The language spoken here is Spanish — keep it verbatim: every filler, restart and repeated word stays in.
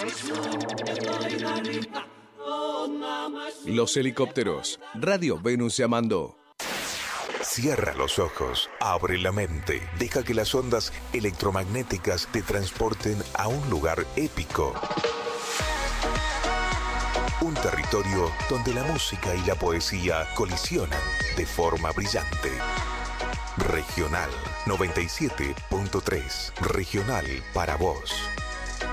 Los helicópteros. Radio Venus llamando. Cierra los ojos, abre la mente, deja que las ondas electromagnéticas te transporten a un lugar épico. Un territorio donde la música y la poesía colisionan de forma brillante. Regional noventa y siete punto tres. Regional para vos.